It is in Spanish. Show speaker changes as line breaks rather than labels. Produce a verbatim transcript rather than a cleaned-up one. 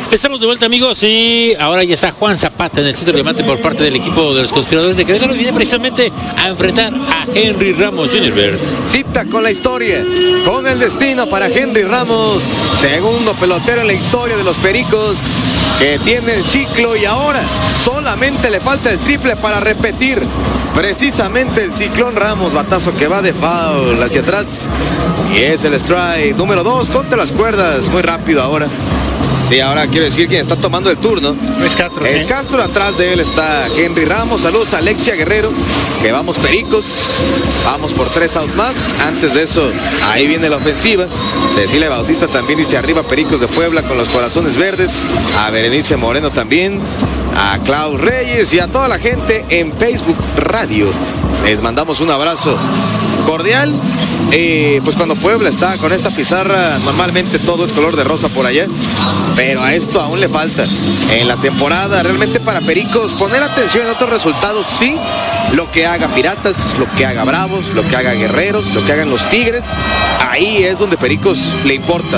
Estamos de vuelta, amigos, y ahora ya está Juan Zapata en el centro de mate por parte del equipo de los conspiradores de Querétaro. Viene precisamente a enfrentar a Henry Ramos junior
Cita con la historia, con el destino para Henry Ramos, segundo pelotero en la historia de los Pericos, que tiene el ciclo y ahora solamente le falta el triple para repetir precisamente el ciclón Ramos. Batazo que va de foul hacia atrás y es el strike número dos contra las cuerdas, muy rápido ahora. Sí, ahora quiero decir quién está tomando el turno.
Es Castro.
Es
¿sí?
Castro, atrás de él está Henry Ramos. Saludos a Alexia Guerrero, que vamos Pericos. Vamos por tres outs más. Antes de eso, ahí viene la ofensiva. Cecilia Bautista también dice arriba Pericos de Puebla con los corazones verdes. A Berenice Moreno también. A Klaus Reyes y a toda la gente en Facebook Radio. Les mandamos un abrazo cordial. Eh, pues cuando Puebla está con esta pizarra, normalmente todo es color de rosa por allá, pero a esto aún le falta en la temporada. Realmente para Pericos poner atención en otros resultados, sí, lo que haga Piratas, lo que haga Bravos, lo que haga Guerreros, lo que hagan los Tigres, ahí es donde Pericos le importa.